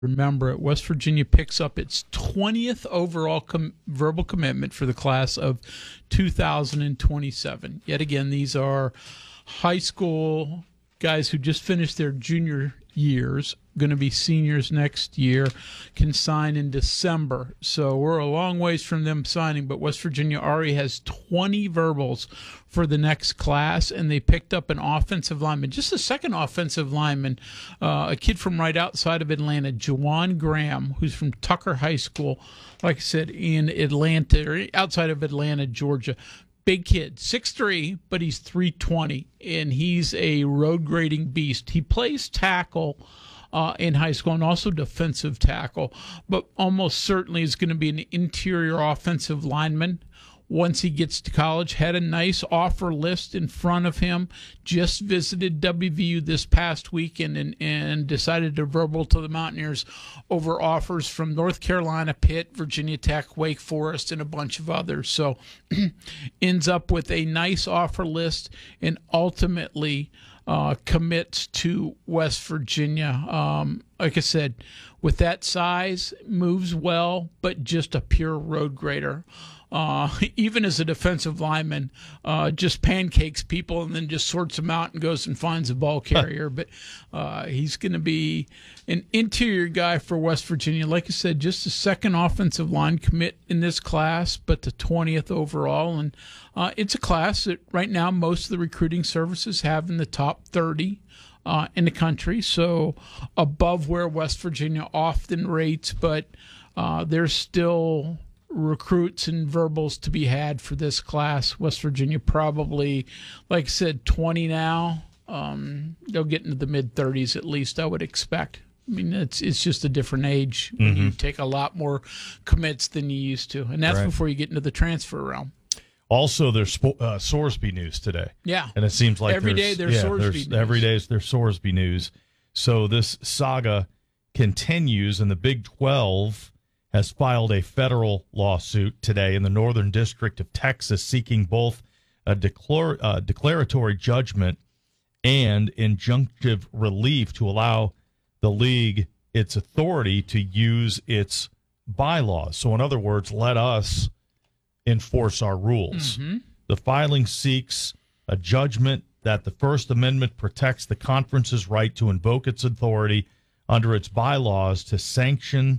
Remember it, West Virginia picks up its 20th overall verbal commitment for the class of 2027. Yet again, these are high school guys who just finished their junior years, going to be seniors next year, can sign in December. So we're a long ways from them signing, but West Virginia already has 20 verbals for the next class, and they picked up an offensive lineman, just a second offensive lineman, a kid from right outside of Atlanta, Juwan Graham, who's from Tucker High School, like I said, in Atlanta, or outside of Atlanta, Georgia. Big kid, 6'3", but he's 320, and he's a road grading beast. He plays tackle in high school and also defensive tackle, but almost certainly is going to be an interior offensive lineman once he gets to college. Had a nice offer list in front of him. Just visited WVU this past weekend and decided to verbal to the Mountaineers over offers from North Carolina, Pitt, Virginia Tech, Wake Forest, and a bunch of others. So ends up with a nice offer list and ultimately commits to West Virginia. Like I said, with that size, moves well, but just a pure road grader. Even as a defensive lineman, just pancakes people and then just sorts them out and goes and finds a ball carrier. But he's going to be an interior guy for West Virginia. Like I said, just a second offensive line commit in this class, but the 20th overall. And it's a class that right now most of the recruiting services have in the top 30 in the country. So above where West Virginia often rates, but there's still recruits and verbals to be had for this class. West Virginia probably, like I said, 20 now. They'll get into the mid-30s at least, I would expect. I mean, it's just a different age. Mm-hmm. You take a lot more commits than you used to, and that's right before you get into the transfer realm. Also, there's Sorsby news today. Yeah. And it seems like every day there's Sorsby news. Every day there's Sorsby news. So this saga continues, and the Big 12 has filed a federal lawsuit today in the Northern District of Texas seeking both a declaratory judgment and injunctive relief to allow the league its authority to use its bylaws. So in other words, let us enforce our rules. Mm-hmm. The filing seeks a judgment that the First Amendment protects the conference's right to invoke its authority under its bylaws to sanctions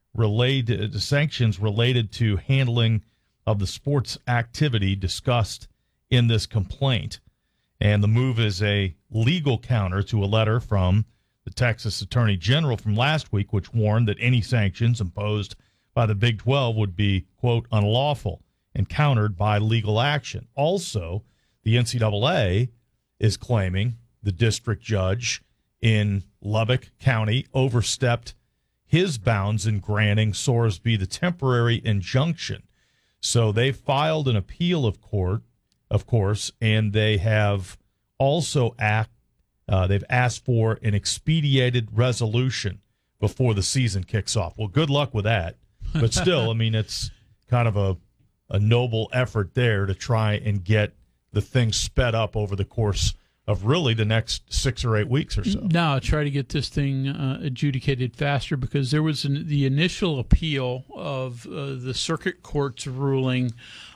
related to handling of the sports activity discussed in this complaint. And the move is a legal counter to a letter from the Texas Attorney General from last week, which warned that any sanctions imposed by the Big 12 would be, quote, unlawful and countered by legal action. Also, the NCAA is claiming the district judge in Lubbock County overstepped his bounds in granting Sorsby the temporary injunction. So they filed an appeal of course, and they have also they've asked for an expedited resolution before the season kicks off. Well, good luck with that. But still, I mean, it's kind of a noble effort there to try and get the thing sped up over the course of really the next 6 or 8 weeks or so. No, try to get this thing adjudicated faster, because there was the initial appeal of the circuit court's ruling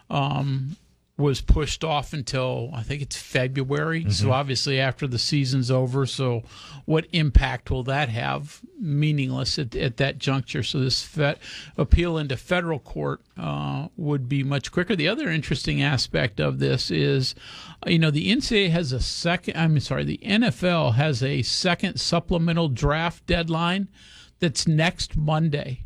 was pushed off until, I think it's February. Mm-hmm. So obviously after the season's over. So what impact will that have? Meaningless at that juncture. So this appeal into federal court would be much quicker. The other interesting aspect of this is, the NCAA has the NFL has a second supplemental draft deadline that's next Monday.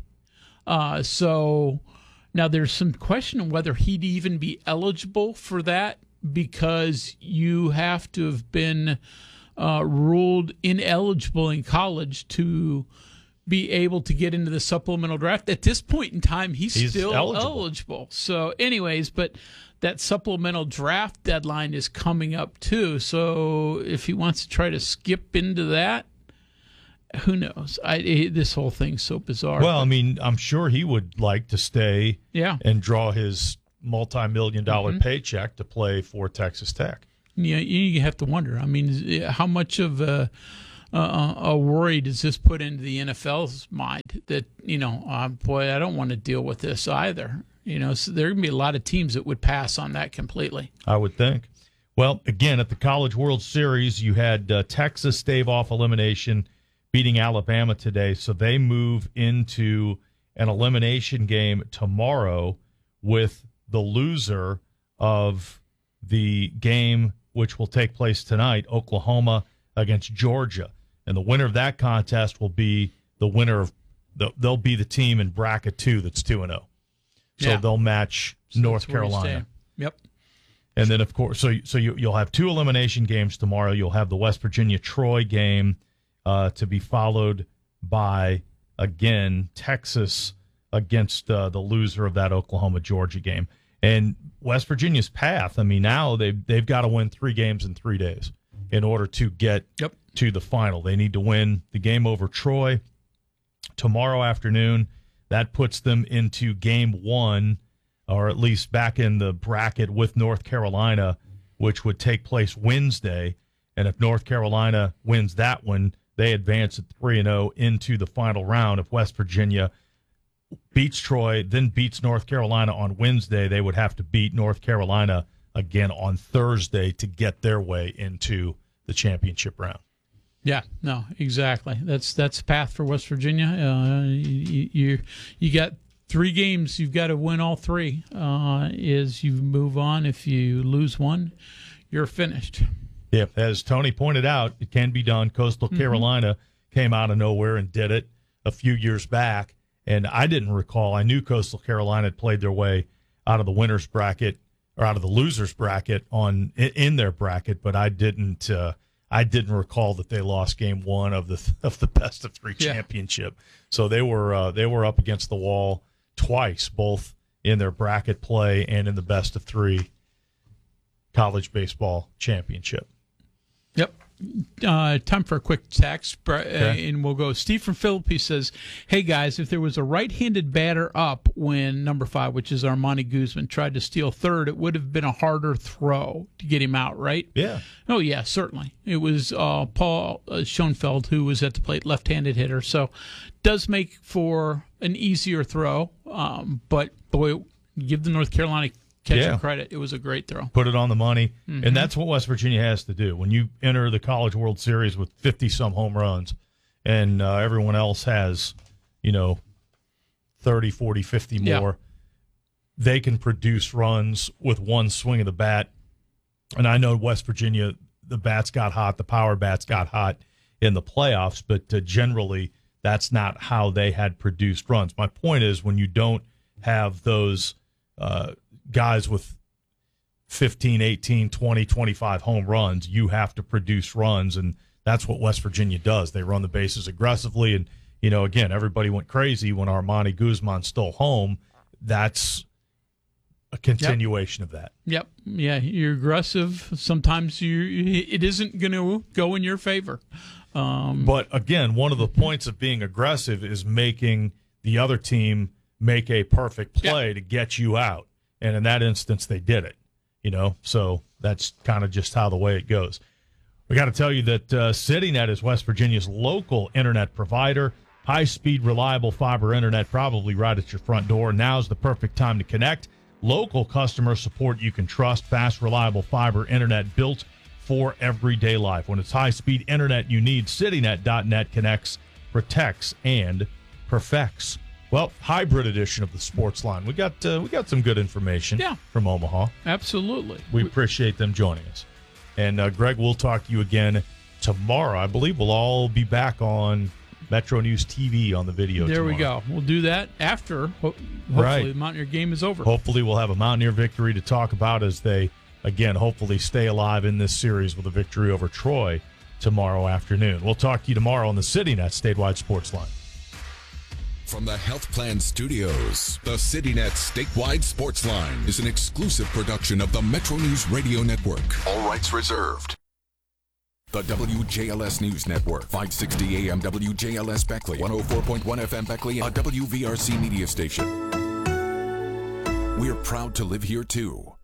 So now there's some question on whether he'd even be eligible for that, because you have to have been ruled ineligible in college to be able to get into the supplemental draft. At this point in time, he's still eligible. So anyways, but that supplemental draft deadline is coming up too. So if he wants to try to skip into that, who knows? This whole thing's so bizarre. Well, I mean, I'm sure he would like to stay and draw his multi-million-dollar paycheck to play for Texas Tech. Yeah, you have to wonder. I mean, how much of a worry does this put into the NFL's mind that, boy, I don't want to deal with this either. So there are going to be a lot of teams that would pass on that completely. I would think. Well, again, at the College World Series, you had Texas stave off elimination, beating Alabama today. So they move into an elimination game tomorrow with the loser of the game, which will take place tonight, Oklahoma against Georgia. And the winner of that contest will be the winner of they'll be the team in bracket 2 that's 2-0. So they'll match North Carolina. Yep. And then, of course, so you'll have 2 elimination games tomorrow. You'll have the West Virginia-Troy game to be followed by, again, Texas against the loser of that Oklahoma-Georgia game. And West Virginia's path, I mean, now they've got to win 3 games in 3 days in order to get to the final. They need to win the game over Troy tomorrow afternoon. That puts them into game 1, or at least back in the bracket with North Carolina, which would take place Wednesday. And if North Carolina wins that one, they advance at 3-0 into the final round. If West Virginia beats Troy, then beats North Carolina on Wednesday, they would have to beat North Carolina again on Thursday to get their way into the championship round. Yeah, no, exactly. That's the path for West Virginia. You got 3 games. You've got to win all 3. As you move on, if you lose one, you're finished. Yeah, as Tony pointed out, it can be done. Coastal Carolina came out of nowhere and did it a few years back, and I didn't recall. I knew Coastal Carolina had played their way out of the winner's bracket or out of the loser's bracket in their bracket, but I didn't recall that they lost game 1 of the best of 3 championship. So they were up against the wall twice, both in their bracket play and in the best of 3 college baseball championship. Yep. Time for a quick text, and we'll go. Steve from Philippi says, "Hey guys, if there was a right-handed batter up when number 5, which is Armani Guzman, tried to steal third, it would have been a harder throw to get him out, right?" Yeah. Oh yeah, certainly. It was Paul Schoenfeld who was at the plate, left-handed hitter, so does make for an easier throw. But boy, give the North Carolina catcher credit. It was a great throw. Put it on the money. And that's what West Virginia has to do. When you enter the College World Series with 50-some home runs and everyone else has, 30, 40, 50 more, they can produce runs with one swing of the bat. And I know West Virginia, the bats got hot, the power bats got hot in the playoffs, but generally that's not how they had produced runs. My point is when you don't have those guys with 15, 18, 20, 25 home runs, you have to produce runs, and that's what West Virginia does. They run the bases aggressively, and, again, everybody went crazy when Armani Guzman stole home. That's a continuation of that. Yep. Yeah, you're aggressive. Sometimes it isn't going to go in your favor. But, again, one of the points of being aggressive is making the other team make a perfect play to get you out. And in that instance, they did it, so that's kind of just how the way it goes. We got to tell you that CityNet is West Virginia's local internet provider. High-speed, reliable fiber internet probably right at your front door. Now's the perfect time to connect. Local customer support you can trust. Fast, reliable fiber internet built for everyday life. When it's high-speed internet you need, CityNet.net connects, protects, and perfects. Well, hybrid edition of the Sports Line. We got some good information from Omaha. Absolutely. We appreciate them joining us. And, Greg, we'll talk to you again tomorrow. I believe we'll all be back on Metro News TV on the video There tomorrow. we go. We'll do that after, hopefully, the Mountaineer game is over. Hopefully we'll have a Mountaineer victory to talk about as they, again, hopefully stay alive in this series with a victory over Troy tomorrow afternoon. We'll talk to you tomorrow on the CityNet Statewide Sports Line. From the Health Plan Studios, the CityNet Statewide Sports Line is an exclusive production of the Metro News Radio Network. All rights reserved. The WJLS News Network, 560 AM WJLS Beckley, 104.1 FM Beckley, a WVRC media station. We're proud to live here, too.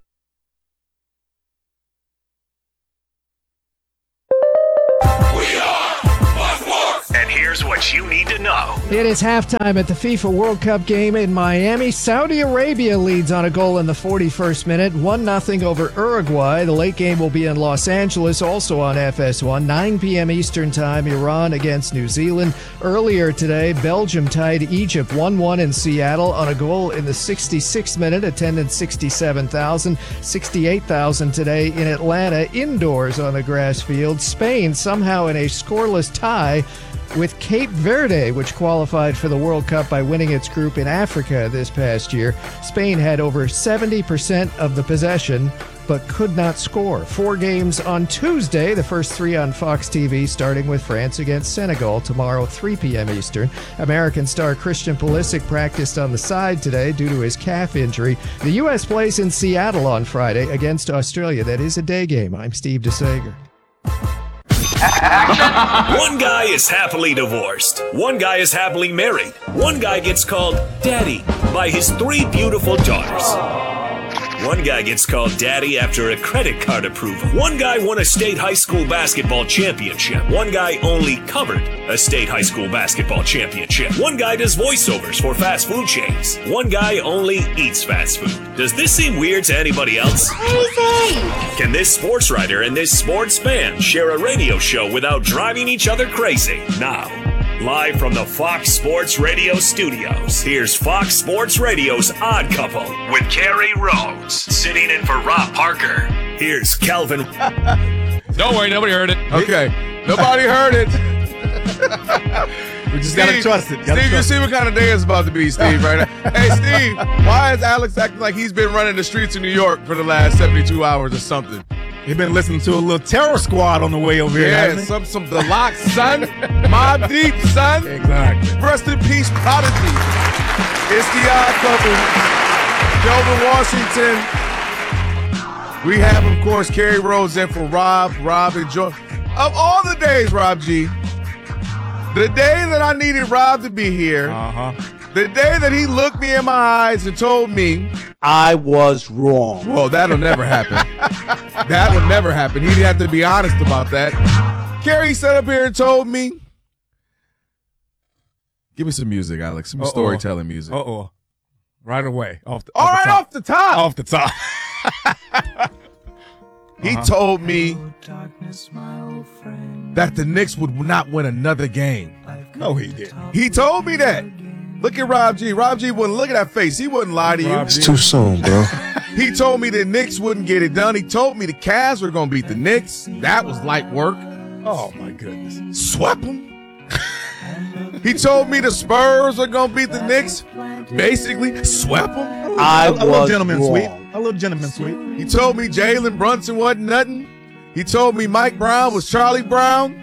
We are And here's what you need to know. It is halftime at the FIFA World Cup game in Miami. Saudi Arabia leads on a goal in the 41st minute, 1-0 over Uruguay. The late game will be in Los Angeles, also on FS1, 9 p.m. Eastern Time, Iran against New Zealand. Earlier today, Belgium tied Egypt 1-1 in Seattle on a goal in the 66th minute, attendance 67,000, 68,000 today in Atlanta, indoors on the grass field. Spain somehow in a scoreless tie with Cape Verde, which qualified for the World Cup by winning its group in Africa this past year. Spain had over 70% of the possession, but could not score. 4 games on Tuesday, the first 3 on Fox TV, starting with France against Senegal tomorrow, 3 p.m. Eastern. American star Christian Pulisic practiced on the side today due to his calf injury. The U.S. plays in Seattle on Friday against Australia. That is a day game. I'm Steve DeSager. One guy is happily divorced. One guy is happily married. One guy gets called Daddy by his 3 beautiful daughters. One guy gets called Daddy after a credit card approval. One guy won a state high school basketball championship. One guy only covered a state high school basketball championship. One guy does voiceovers for fast food chains. One guy only eats fast food. Does this seem weird to anybody else? Crazy! Can this sports writer and this sports fan share a radio show without driving each other crazy? Now, live from the Fox Sports Radio studios, here's Fox Sports Radio's Odd Couple with Kerry Rhodes, sitting in for Rob Parker. Here's Calvin. Don't worry, nobody heard it. Okay, nobody heard it. We just gotta trust it. Steve, you see what kind of day it's about to be, Steve, right now. Hey, Steve, why is Alex acting like he's been running the streets of New York for the last 72 hours or something? He's been listening to a little Terror Squad on the way over here. Yeah, some The Lock, son. Mobb Deep, son. Exactly. Rest in peace, Prodigy. It's the Odd Couple. Kelvin Washington. We have, of course, Kerry Rhodes in for Rob. Rob, enjoy. Of all the days, Rob G, the day that I needed Rob to be here, the day that he looked me in my eyes and told me I was wrong. Well, that'll never happen. That would never happen. He'd have to be honest about that. Kerry sat up here and told me, give me some music, Alex. Some storytelling music. Right away. Off the top. Off the top. He told me that the Knicks would not win another game. No, he did. He told me that. Look at Rob G. Rob G wouldn't look at that face. He wouldn't lie to you. It's too soon, bro. He told me the Knicks wouldn't get it done. He told me the Cavs were going to beat the Knicks. That was light work. Oh, my goodness. Swept them. He told me the Spurs are going to beat the Knicks. Basically, swept them. I was a little gentleman wrong. sweep. A little gentleman sweep. He told me Jalen Brunson wasn't nothing. He told me Mike Brown was Charlie Brown.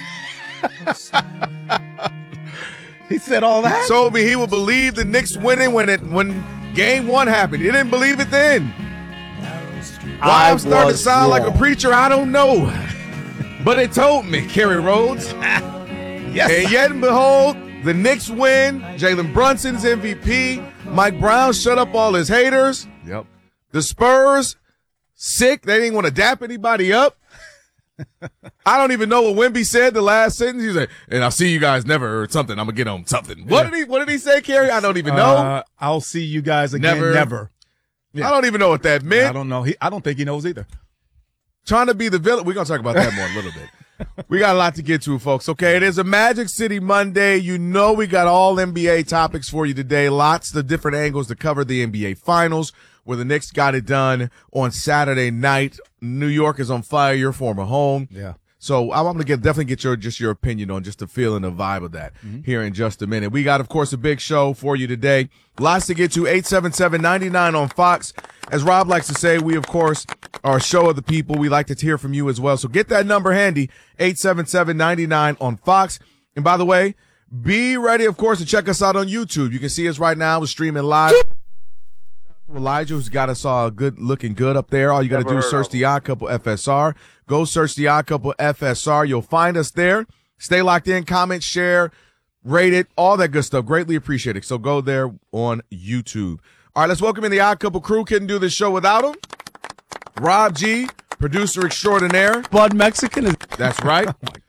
He said all that? He told me he would believe the Knicks winning when game 1 happened. He didn't believe it then. Why I'm starting to sound like a preacher, I don't know. But they told me, Kerry Rhodes. Yes. And yet and behold, the Knicks win. Jalen Brunson's MVP. Mike Brown shut up all his haters. Yep. The Spurs, sick. They didn't want to dap anybody up. I don't even know what Wemby said the last sentence. He was like, and I'll see you guys never or something. I'm going to get on something. What did he say, Kerry? I don't even know. I'll see you guys again. Never. Yeah. I don't even know what that meant. I don't know. I don't think he knows either. Trying to be the villain. We're going to talk about that more in a little bit. We got a lot to get to, folks. Okay, it is a Magic City Monday. You know we got all NBA topics for you today. Lots of different angles to cover the NBA Finals, where the Knicks got it done on Saturday night. New York is on fire, your former home. Yeah. So I'm going to definitely get your opinion on just the feel and the vibe of that here in just a minute. We got, of course, a big show for you today. Lots to get to. 877-99 on Fox. As Rob likes to say, we, of course, are a show of the people. We like to hear from you as well. So get that number handy, 877-99 on Fox. And by the way, be ready, of course, to check us out on YouTube. You can see us right now. We're streaming live. Elijah, who's got us all looking good up there. All you got to do is search The Odd Couple FSR. Go search The Odd Couple FSR. You'll find us there. Stay locked in, comment, share, rate it, all that good stuff. Greatly appreciate it. So go there on YouTube. All right, let's welcome in the Odd Couple crew. Couldn't do this show without him. Rob G, producer extraordinaire. Bud Mexican. That's right. Oh, my goodness.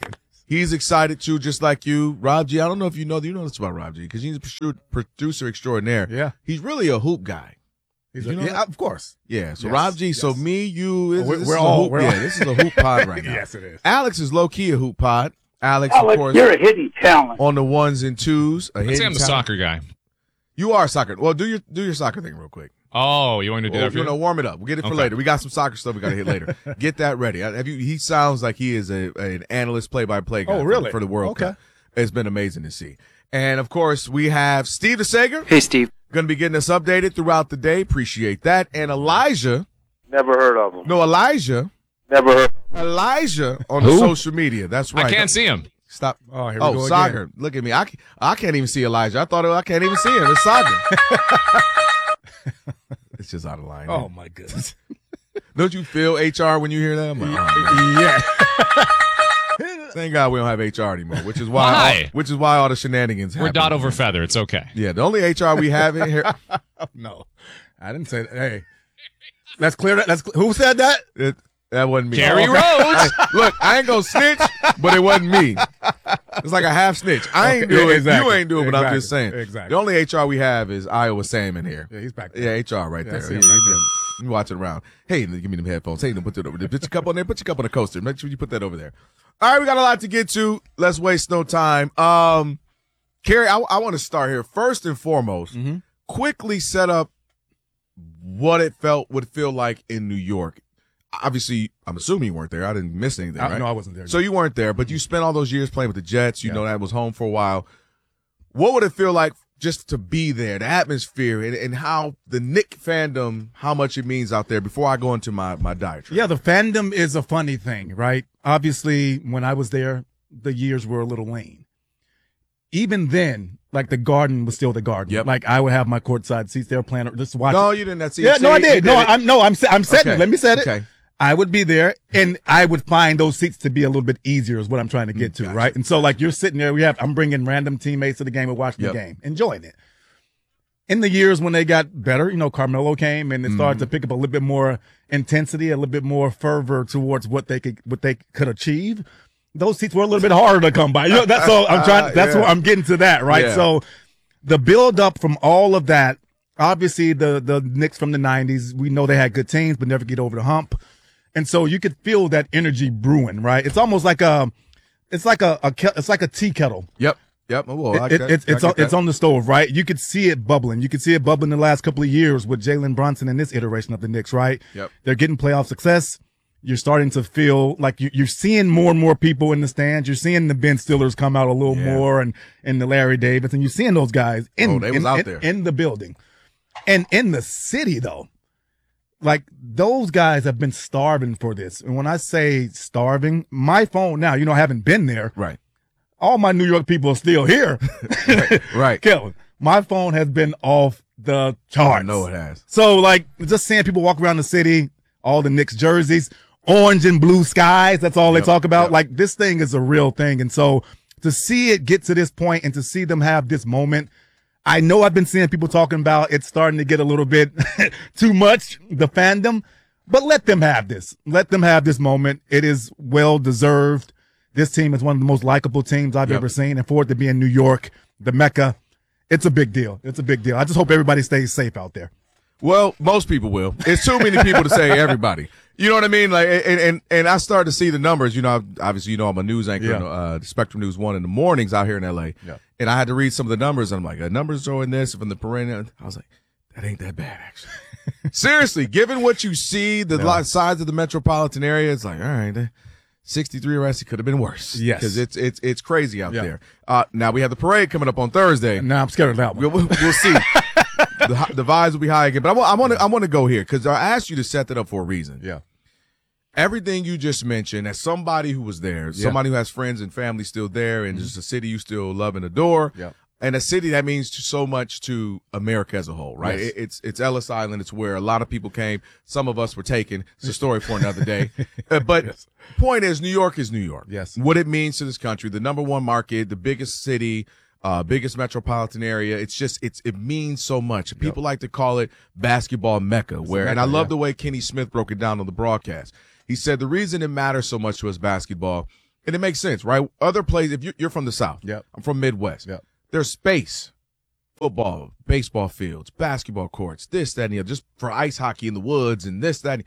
He's excited too, just like you. Rob G, I don't know if you know this about Rob G, because he's a producer extraordinaire. Yeah. He's really a hoop guy. Yeah, of course. Yeah, so Yes, Rob G, yes. so me, you, this is a hoop pod right now. Yes, it is. Alex is low-key a hoop pod. Alex, of course, you're a hidden talent. on the ones and twos. I'd say I'm the soccer guy. You are soccer. Well, do your soccer thing real quick. Oh, you want me to do that for you? No, warm it up. We'll get it for later. We got some soccer stuff we got to hit later. Get that ready. He sounds like he is an analyst, play-by-play guy. Oh, really? For the World Okay. Cup. It's been amazing to see. And, of course, we have Steve DeSager. Hey, Steve. Going to be getting us updated throughout the day. Appreciate that. And Elijah. Never heard of him. No, Elijah. Never heard. Elijah on the social media. That's right. I can't see him. Stop. Oh, here we go soccer. again. Look at me. I can't even see Elijah. I can't even see him. It's soccer. It's just out of line. Oh, my goodness. Don't you feel HR when you hear that? I'm like, oh, Yeah. thank God we don't have HR anymore, which is why all the shenanigans We're happen. dot over feather. It's okay. Yeah, the only HR we have in here. No, I didn't say that. Hey, let's clear that. Who said that? That wasn't me. Gary Oh, Rhodes. Hey, look, I ain't gonna snitch, but it wasn't me. It's like a half snitch. I ain't Okay, doing it. exactly. You ain't doing it, but I'm just Exactly. saying. Exactly. The only HR we have is Iowa Sam in here. Yeah, he's back there. Yeah, HR right Yeah, I there. see him right there. You watching around. Hey, give me them headphones. Hey, put that over there. Put your cup on there. Put your cup on the coaster. Make sure you put that over there. All right, we got a lot to get to. Let's waste no time. Kerry, I want to start here. First and foremost, quickly set up what it would feel like in New York. Obviously, I'm assuming you weren't there. I didn't miss anything, right? No, I wasn't there. So you weren't there, but you spent all those years playing with the Jets. You know that was home for a while. What would it feel like just to be there, the atmosphere, and how the Knick fandom, how much it means out there before I go into my diatribe? Yeah, the fandom is a funny thing, right? Obviously, when I was there, the years were a little lean. Even then, like the Garden was still the Garden. Yep. Like I would have my courtside seats there playing, just watching. No, you didn't. Yeah, no, I did. I'm setting it. Let me set it. Okay. I would be there, and I would find those seats to be a little bit easier is what I'm trying to get to, Gotcha. right? And so, like, you're sitting there, I'm bringing random teammates to the game and watching the game, enjoying it. In the years when they got better, Carmelo came and it started to pick up a little bit more intensity, a little bit more fervor towards what they could achieve. Those seats were a little bit harder to come by. That's all I'm trying. That's what I'm getting to that, right? Yeah. So the build up from all of that, obviously the Knicks from the 90s, we know they had good teams, but never get over the hump. And so you could feel that energy brewing, right? It's almost like it's like a tea kettle. Yep. Well, It's on the stove, right? You could see it bubbling. You could see it bubbling the last couple of years with Jalen Brunson in this iteration of the Knicks, right? Yep. They're getting playoff success. You're starting to feel like you're seeing more and more people in the stands. You're seeing the Ben Stillers come out a little more and the Larry Davis, and you're seeing those guys they was out there in the building. And in the city, though, like those guys have been starving for this. And when I say starving, my phone now, I haven't been there. Right. All my New York people are still here. Right. Kevin, my phone has been off the charts. I know it has. So, like, just seeing people walk around the city, all the Knicks jerseys, orange and blue skies, that's all they talk about. Yep. Like, this thing is a real thing. And so to see it get to this point and to see them have this moment, I know I've been seeing people talking about it's starting to get a little bit too much, the fandom, but let them have this. Let them have this moment. It is well deserved. This team is one of the most likable teams I've ever seen. And for it to be in New York, the Mecca, it's a big deal. It's a big deal. I just hope everybody stays safe out there. Well, most people will. It's too many people to say everybody. You know what I mean? Like, and I started to see the numbers. Obviously, I'm a news anchor, in Spectrum News 1 in the mornings out here in L.A. Yeah. And I had to read some of the numbers, and I'm like, numbers showing this from the perennial. I was like, that ain't that bad, actually. Seriously, given what you see, the size of the metropolitan area, it's like, all right, 63 arrests, it could have been worse. Yes. Because it's crazy out there. Now we have the parade coming up on Thursday. Now I'm scared of that one. We'll see. The vibes will be high again. But I want to go here because I asked you to set that up for a reason. Yeah. Everything you just mentioned, as somebody who was there, somebody who has friends and family still there, and just a city you still love and adore, and a city that means so much to America as a whole, right? Yes. It's Ellis Island. It's where a lot of people came. Some of us were taken. It's a story for another day. But point is, New York is New York. Yes. What it means to this country, the number one market, the biggest city, biggest metropolitan area. It means so much. People like to call it basketball Mecca, and I love the way Kenny Smith broke it down on the broadcast. He said the reason it matters so much to us basketball And it makes sense, right? Other places, if you're from the South, Yep. I'm from Midwest. Yep. There's space, football, baseball fields, basketball courts, this, that, and the other, just for ice hockey in the woods and this, that.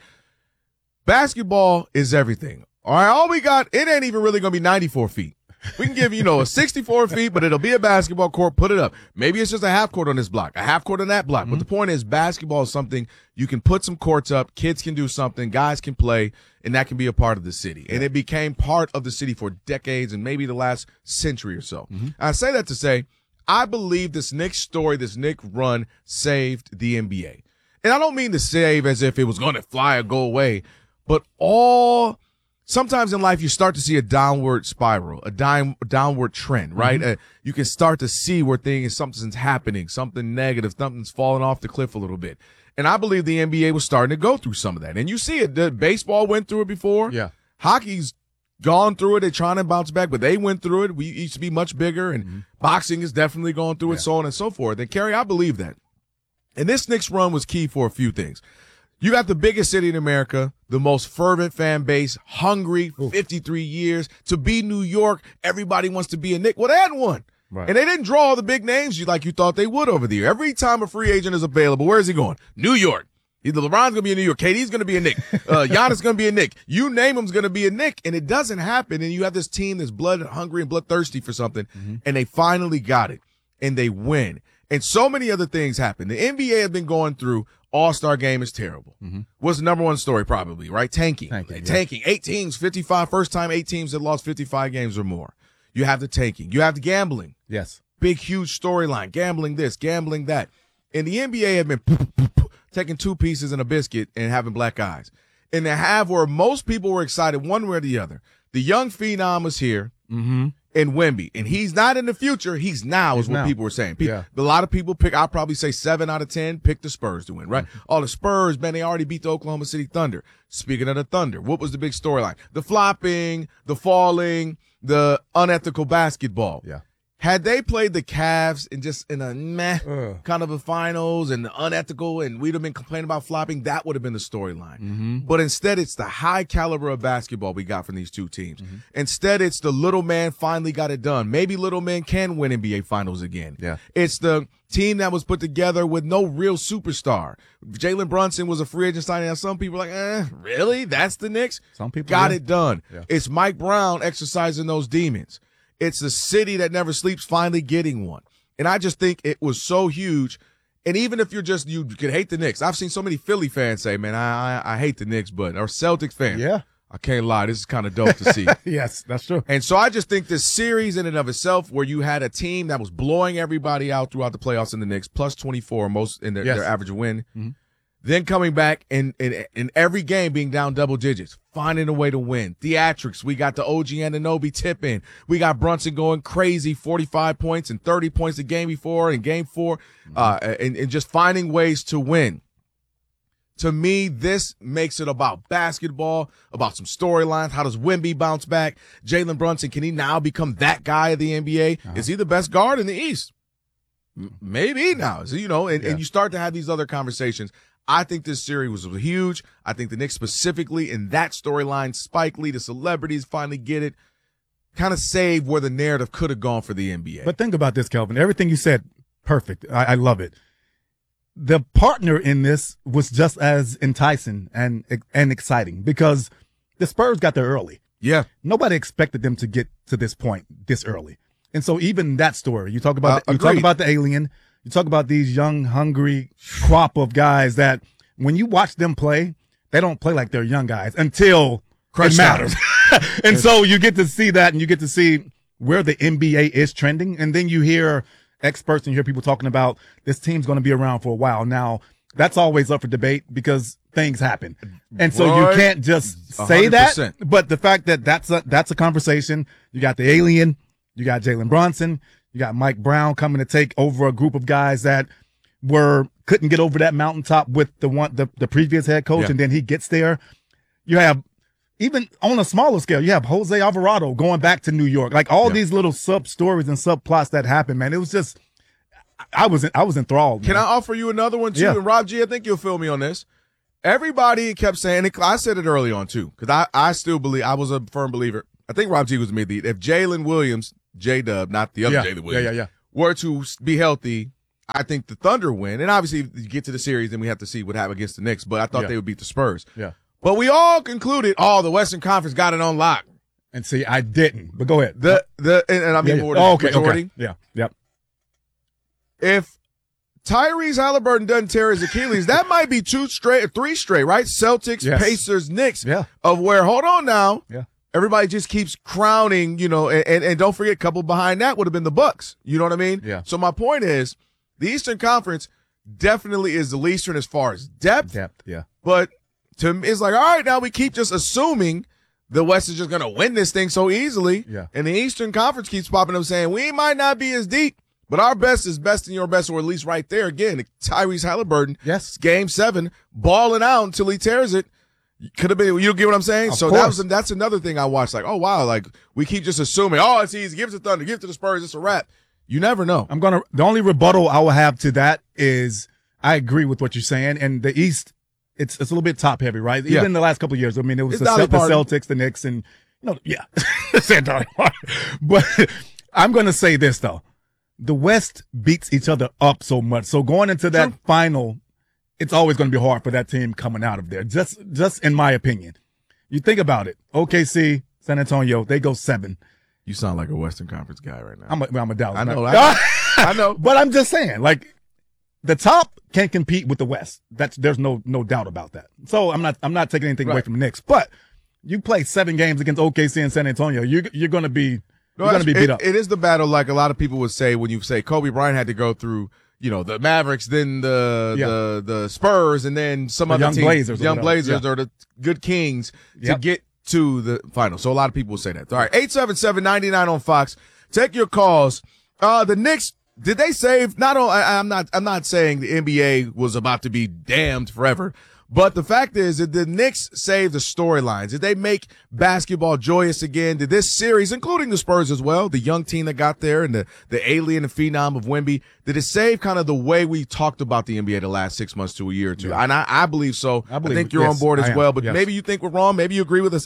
Basketball is everything. All right, all we got, it ain't even really going to be 94 feet. We can give, a 64 feet, but it'll be a basketball court. Put it up. Maybe it's just a half court on this block, a half court on that block. But the point is, basketball is something you can put some courts up. Kids can do something. Guys can play, and that can be a part of the city. And it became part of the city for decades and maybe the last century or so. I say that to say, I believe this Knicks story, this Knicks run saved the NBA. And I don't mean to save as if it was going to fly or go away, but sometimes in life you start to see a downward spiral, a downward trend, right? You can start to see where something's happening, something negative, something's falling off the cliff a little bit. And I believe the NBA was starting to go through some of that. And you see it. The baseball went through it before. Yeah. Hockey's gone through it. They're trying to bounce back, but they went through it. We used to be much bigger, and boxing is definitely going through it, so on and so forth. And, Kerry, I believe that. And this Knicks run was key for a few things. You got the biggest city in America, the most fervent fan base, hungry, 53 years. To be New York, everybody wants to be a Knick. Well, they hadn't won. Right. And they didn't draw all the big names like you thought they would over the year. Every time a free agent is available, where is he going? New York. Either LeBron's going to be in New York, KD's going to be a Knick, Giannis going to be a Knick. You name him's going to be a Knick, and it doesn't happen. And you have this team that's blood hungry and bloodthirsty for something, and they finally got it, and they win. And so many other things happen. The NBA has been going through All-Star game is terrible. What's the number one story probably, right? Tanking. Tanking. 8 teams, 55. First time 8 teams that lost 55 games or more. You have the tanking. You have the gambling. Yes. Big, huge storyline. Gambling this, gambling that. And the NBA have been taking 2 pieces and a biscuit and having black eyes. And to have where most people were excited one way or the other. The young phenom was here. And Wemby. And he's not in the future. He's now is what people were saying. A lot of people I'll probably say 7 out of 10 pick the Spurs to win, right? All the Spurs, man, they already beat the Oklahoma City Thunder. Speaking of the Thunder, what was the big storyline? The flopping, the falling, the unethical basketball. Yeah. Had they played the Cavs in a meh kind of a finals and unethical, and we'd have been complaining about flopping, that would have been the storyline. But instead, it's the high caliber of basketball we got from these two teams. Instead, it's the little man finally got it done. Maybe little men can win NBA finals again. Yeah. It's the team that was put together with no real superstar. Jalen Brunson was a free agent signing, and some people are like, really? That's the Knicks? Some people got it done. Yeah. It's Mike Brown exercising those demons. It's the city that never sleeps finally getting one. And I just think it was so huge. And even if you could hate the Knicks. I've seen so many Philly fans say, man, I hate the Knicks, or Celtics fans. Yeah. I can't lie. This is kind of dope to see. Yes, that's true. And so I just think this series in and of itself, where you had a team that was blowing everybody out throughout the playoffs in the Knicks, plus 24 most in their average win, then coming back in every game being down double digits, finding a way to win. Theatrics, we got the OG Anunoby tip in. We got Brunson going crazy, 45 points and 30 points the game before in game 4, and just finding ways to win. To me, this makes it about basketball, about some storylines. How does Wemby bounce back? Jalen Brunson, can he now become that guy of the NBA? Is he the best guard in the East? Maybe now. So, and you start to have these other conversations. I think this series was huge. I think the Knicks specifically in that storyline, Spike Lee, the celebrities finally get it, kind of saved where the narrative could have gone for the NBA. But think about this, Kelvin. Everything you said, perfect. I love it. The partner in this was just as enticing and exciting because the Spurs got there early. Yeah. Nobody expected them to get to this point this early. And so even that story, you talk about the alien, you talk about these young, hungry crop of guys that when you watch them play, they don't play like they're young guys until it matters. And so you get to see that, and you get to see where the NBA is trending. And then you hear experts and you hear people talking about this team's going to be around for a while. Now, that's always up for debate because things happen. And so you can't just say 100%. That. But the fact that that's a conversation, you got the alien, you got Jalen Brunson, you got Mike Brown coming to take over a group of guys that couldn't get over that mountaintop with the previous head coach, and then he gets there. You have, even on a smaller scale, you have Jose Alvarado going back to New York. Like all these little sub stories and subplots that happen, man. It was just, I was enthralled. Man. Can I offer you another one too? Yeah. And Rob G, I think you'll feel me on this. Everybody kept saying, I said it early on too, because I still believe, I was a firm believer. I think Rob G was made if Jalen Williams, J-Dub, not the other Jalen Williams, were to be healthy, I think the Thunder win. And obviously, if you get to the series, then we have to see what happens against the Knicks. But I thought they would beat the Spurs. Yeah. But we all concluded, the Western Conference got it on lock. And see, I didn't. But go ahead. And I mean more than majority. Yeah. Yep. If Tyrese Halliburton doesn't tear his Achilles, that might be 3 straight, right? Celtics, Pacers, Knicks. Yeah. Of where, hold on now. Yeah. Everybody just keeps crowning, and don't forget, a couple behind that would have been the Bucks. You know what I mean? Yeah. So my point is, the Eastern Conference definitely is the leastern as far as depth. Yeah. But to me, it's like, all right, now we keep just assuming the West is just going to win this thing so easily. Yeah. And the Eastern Conference keeps popping up saying, we might not be as deep, but our best is best in your best, or at least right there. Again, Tyrese Halliburton, Game 7, balling out until he tears it. Could have been, you get what I'm saying? Of So course. that's another thing I watched. Like, oh, wow, like we keep just assuming, it's easy. Give it to Thunder, give it to the Spurs, it's a wrap. You never know. The only rebuttal I will have to that is I agree with what you're saying. And the East, it's a little bit top heavy, right? Even in the last couple of years. I mean, it was the Celtics, the Knicks, and But I'm going to say this though. The West beats each other up so much. So going into that final, it's always going to be hard for that team coming out of there. Just in my opinion. You think about it. OKC, San Antonio, they go 7. You sound like a Western Conference guy right now. I'm a Dallas. I know. I know. But I'm just saying, like, the top can't compete with the West. There's no doubt about that. So I'm not taking anything away from the Knicks. But you play 7 games against OKC and San Antonio, you're going to be beat up. It is the battle, like a lot of people would say when you say Kobe Bryant had to go through, the Mavericks, then the Spurs, and then some other teams, young Blazers or the good Kings to get to the final. So a lot of people will say that. All right, 877-99 on Fox. Take your calls. The Knicks, did they save? I'm not saying the NBA was about to be damned forever, but the fact is that the Knicks saved the storylines. Did they make basketball joyous again? Did this series, including the Spurs as well, the young team that got there and the alien and phenom of Wemby, did it save kind of the way we talked about the NBA the last 6 months to a year or two? Yeah. And I believe so. I think you're on board as well, but maybe you think we're wrong. Maybe you agree with us.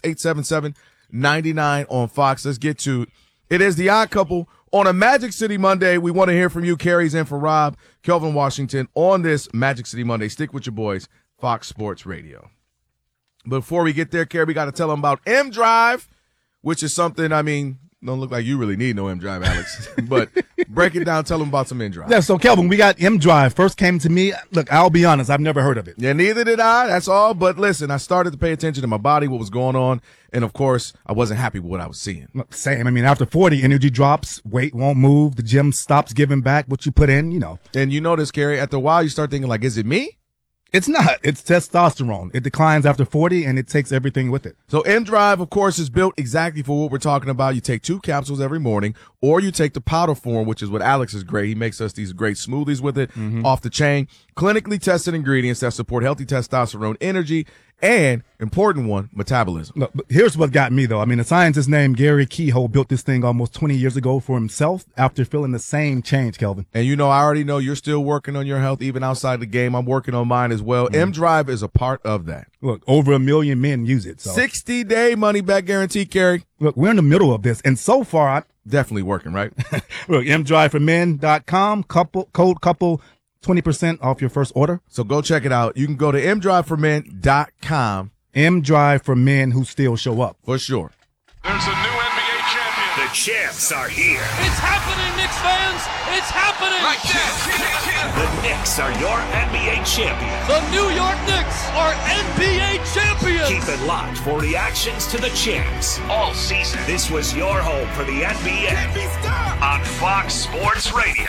877-99 on Fox. Let's get to it. It is the Odd Couple on a Magic City Monday. We want to hear from you. Carrie's in for Rob, Kelvin Washington on this Magic City Monday. Stick with your boys, Fox Sports Radio. Before we get there, Carrie, we got to tell them about M Drive, which is something, don't look like you really need no M Drive, Alex. But break it down. Tell them about some M Drive. Yeah, so, Kelvin, we got M Drive. First came to me. Look, I'll be honest. I've never heard of it. Yeah, neither did I. That's all. But listen, I started to pay attention to my body, what was going on. And, of course, I wasn't happy with what I was seeing. Same. After 40, energy drops, weight won't move, the gym stops giving back what you put in, And you notice, Carrie, after a while, you start thinking, like, is it me? It's not. It's testosterone. It declines after 40, and it takes everything with it. So M Drive, of course, is built exactly for what we're talking about. You take 2 capsules every morning, or you take the powder form, which is what Alex is great. He makes us these great smoothies with it, off the chain. Clinically tested ingredients that support healthy testosterone, energy, and, important one, metabolism. Look, but here's what got me, though. A scientist named Gary Kehoe built this thing almost 20 years ago for himself after feeling the same change, Kelvin. And I already know you're still working on your health even outside the game. I'm working on mine as well. M Drive is a part of that. Look, over 1 million men use it. So. 60-day money-back guarantee, Carrie. Look, we're in the middle of this, and so far, definitely working, right? Look, mdriveformen.com, code couple, 20% off your first order. So go check it out. You can go to mdriveformen.com. M Drive for men who still show up. For sure. There's a new NBA champion. The champs are here. It's happening, Knicks fans. It's happening. Like that. The Knicks are your NBA champions. The New York Knicks are NBA champions. Keep it locked for reactions to the champs all season. This was your home for the NBA on Fox Sports Radio.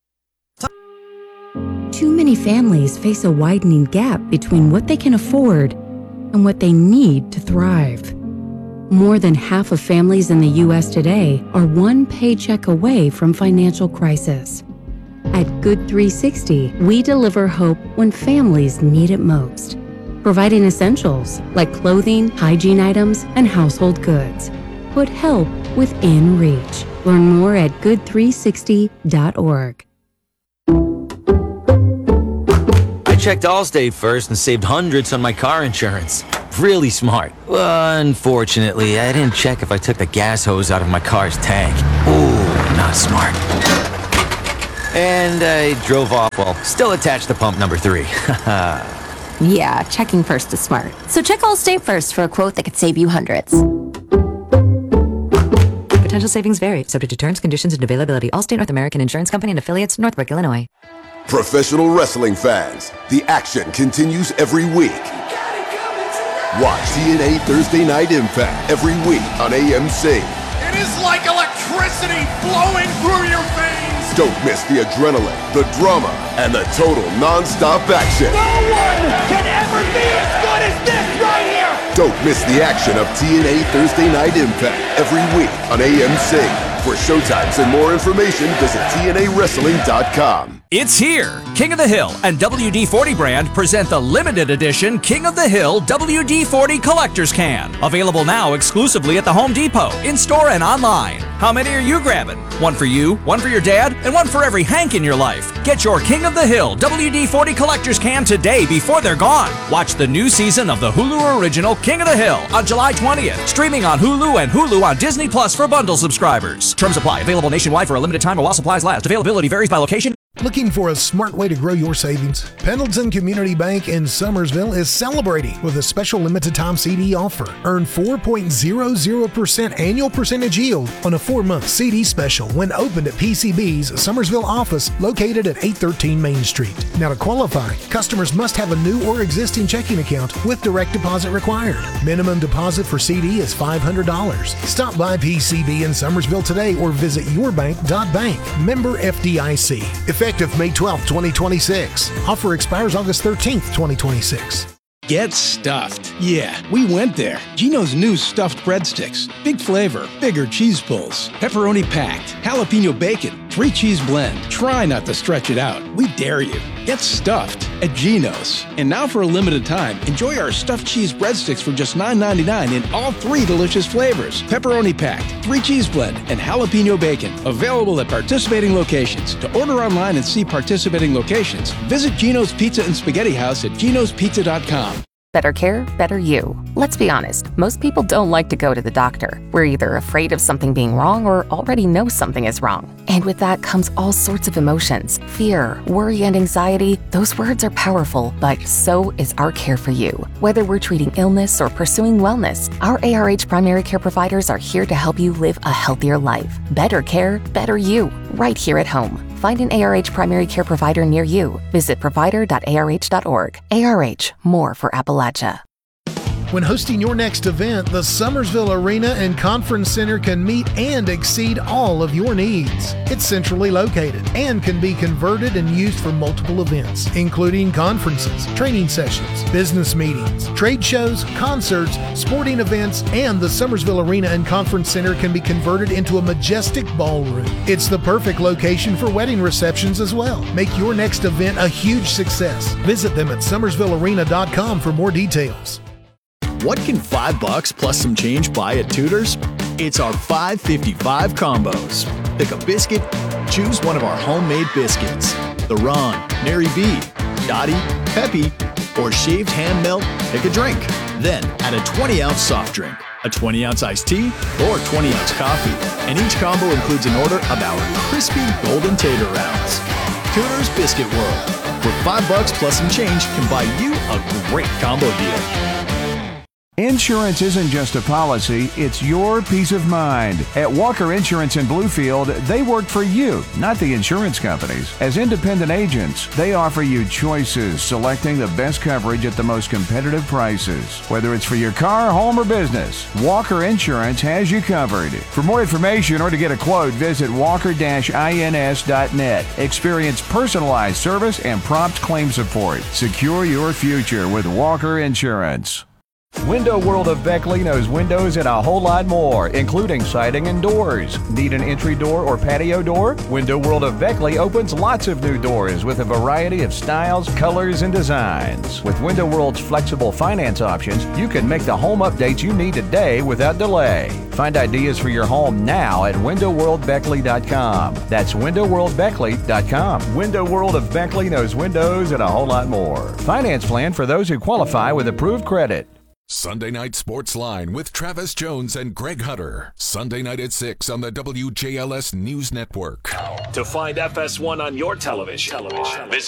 Too many families face a widening gap between what they can afford and what they need to thrive. More than half of families in the U.S. today are one paycheck away from financial crisis. At Good 360, we deliver hope when families need it most, providing essentials like clothing, hygiene items, and household goods. Put help within reach. Learn more at good360.org. I checked Allstate first and saved hundreds on my car insurance. really smart. Unfortunately, I didn't check if I took the gas hose out of my car's tank. Ooh, not smart. And I drove off while still attached to pump number 3. Yeah, checking first is smart. So check Allstate first for a quote that could save you hundreds. Potential savings vary, subject to terms, conditions, and availability. Allstate North American Insurance Company and affiliates, Northbrook, Illinois. Professional wrestling fans, the action continues every week. Watch TNA Thursday Night Impact every week on AMC. It is like electricity flowing through your veins. Don't miss the adrenaline, the drama, and the total non-stop action. No one can ever be as good as this right here. Don't miss the action of TNA Thursday Night Impact every week on AMC. For showtimes and more information, visit TNAWrestling.com. It's here! King of the Hill and WD-40 brand present the limited edition King of the Hill WD-40 Collector's Can. Available now exclusively at the Home Depot, in-store and online. How many are you grabbing? One for you, one for your dad, and one for every Hank in your life. Get your King of the Hill WD-40 Collector's Can today before they're gone. Watch the new season of the Hulu original King of the Hill on July 20th. Streaming on Hulu and Hulu on Disney Plus for bundle subscribers. Terms apply. Available nationwide for a limited time while supplies last. Availability varies by location. Looking for a smart way to grow your savings? Pendleton Community Bank in Summersville is celebrating with a special limited time CD offer. Earn 4.00% annual percentage yield on a 4-month CD special when opened at PCB's Summersville office located at 813 Main Street. Now to qualify, customers must have a new or existing checking account with direct deposit required. Minimum deposit for CD is $500. Stop by PCB in Summersville today or visit yourbank.bank. Member FDIC. Effective May 12, 2026. Offer expires August 13th, 2026. Get stuffed. Yeah, we went there. Gino's new stuffed breadsticks. Big flavor, bigger cheese pulls, pepperoni packed, jalapeno bacon, 3 cheese blend. Try not to stretch it out. We dare you. Get stuffed at Gino's. And now for a limited time, enjoy our stuffed cheese breadsticks for just $9.99 in all 3 delicious flavors. Pepperoni packed, 3 cheese blend, and jalapeno bacon. Available at participating locations. To order online and see participating locations, visit Gino's Pizza and Spaghetti House at ginospizza.com. Better care, better you. Let's be honest, most people don't like to go to the doctor. We're either afraid of something being wrong or already know something is wrong. And with that comes all sorts of emotions. Fear, worry, and anxiety. Those words are powerful, but so is our care for you. Whether we're treating illness or pursuing wellness, our ARH primary care providers are here to help you live a healthier life. Better care, better you. Right here at home. Find an ARH primary care provider near you. Visit provider.arh.org. ARH, more for Appalachia. When hosting your next event, the Summersville Arena and Conference Center can meet and exceed all of your needs. It's centrally located and can be converted and used for multiple events, including conferences, training sessions, business meetings, trade shows, concerts, sporting events, and the Summersville Arena and Conference Center can be converted into a majestic ballroom. It's the perfect location for wedding receptions as well. Make your next event a huge success. Visit them at summersvillearena.com for more details. What can $5 plus some change buy at Tudor's? It's our $5.55 combos. Pick a biscuit, choose one of our homemade biscuits. The Ron, Mary B, Dottie, Peppy, or shaved ham melt, pick a drink. Then add a 20-ounce soft drink, a 20-ounce iced tea, or 20-ounce coffee. And each combo includes an order of our crispy golden tater rounds. Tudor's Biscuit World, where $5 plus some change can buy you a great combo deal. Insurance isn't just a policy, it's your peace of mind. At Walker Insurance in Bluefield, they work for you, not the insurance companies. As independent agents, they offer you choices, selecting the best coverage at the most competitive prices. Whether it's for your car, home, or business, Walker Insurance has you covered. For more information or to get a quote, visit walker-ins.net. Experience personalized service and prompt claim support. Secure your future with Walker Insurance. Window World of Beckley knows windows and a whole lot more, including siding and doors. Need an entry door or patio door? Window World of Beckley opens lots of new doors with a variety of styles, colors, and designs. With Window World's flexible finance options, you can make the home updates you need today without delay. Find ideas for your home now at windowworldbeckley.com. That's windowworldbeckley.com. Window World of Beckley knows windows and a whole lot more. Finance plan for those who qualify with approved credit. Sunday Night Sports Line with Travis Jones and Greg Hutter. Sunday night at 6 on the WJLS News Network. To find FS1 on your television, visit